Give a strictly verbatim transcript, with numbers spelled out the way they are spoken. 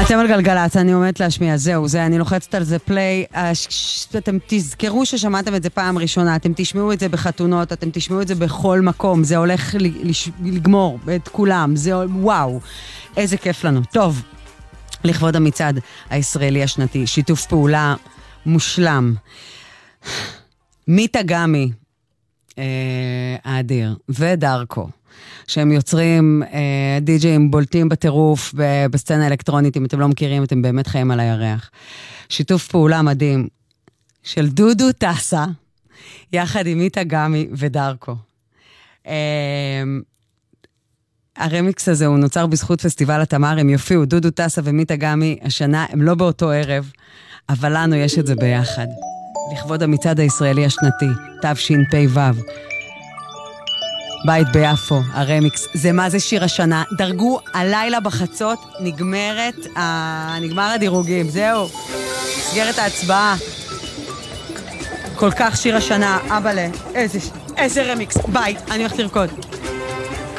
אתם על גלגלצ, אני עומדת להשמיע, זהו, זה, אני לוחצת על זה פליי, אתם תזכרו ששמעתם את זה פעם ראשונה, אתם תשמעו את זה בחתונות, אתם תשמעו את זה בכל מקום, זה הולך לגמור את כולם, זה וואו, איזה כיף לנו. טוב, לכבוד המצעד הישראלי השנתי, שיתוף פעולה מושלם. מיטה גמי, אה, האדיר, ודרקו, שהם יוצרים אה, די-ג'יים בולטים בטירוף בסצנה אלקטרונית, אם אתם לא מכירים, אתם באמת חיים על הירח. שיתוף פעולה מדהים של דודו טסה, יחד עם מיטה גמי ודרקו. אה, הרמיקס הזה הוא נוצר בזכות פסטיבל התמר, הם יופיעו, דודו טסה ומיטה גמי השנה, הם לא באותו ערב, אבל לנו יש את זה ביחד. לכבוד המצעד הישראלי השנתי, תשפ"ו. בית ביפו, הרמיקס, זה מה זה שיר השנה. דרגו הלילה בחצות, נגמרת, ה... נגמר הדירוגים, זהו. סגרת ההצבעה. כל כך שיר השנה, אבאלה, איזה, איזה רמיקס, בית, אני הולכת לרקוד.